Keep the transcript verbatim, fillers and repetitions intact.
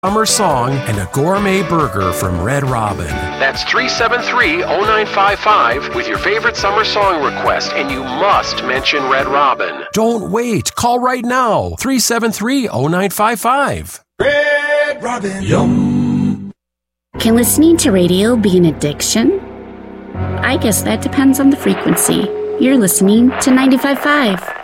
summer song and a gourmet burger from Red Robin. That's three seven three, oh nine five five with your favorite summer song request, and you must mention Red Robin. Don't wait. Call right now. three seven three, oh nine five five. Red Robin. Yum. Can listening to radio be an addiction? I guess that depends on the frequency. You're listening to ninety-five point five.